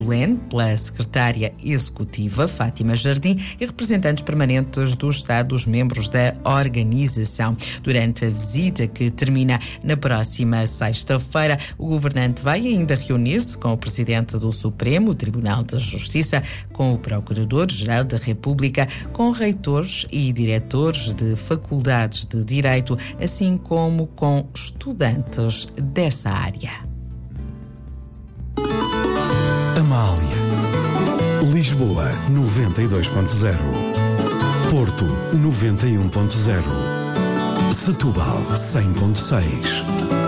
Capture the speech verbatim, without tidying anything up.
pela secretária executiva, Fátima Jardim, e representantes permanentes do Estado, dos membros da organização. Durante a visita, que termina na próxima sexta-feira, o governante vai ainda reunir-se com o presidente do Supremo Tribunal de Justiça, com o Procurador-Geral da República, com reitores e diretores de faculdades de Direito, assim como com estudantes dessa área. Amália. Lisboa, noventa e dois ponto zero. Porto, noventa e um ponto zero. Setúbal, cem ponto seis.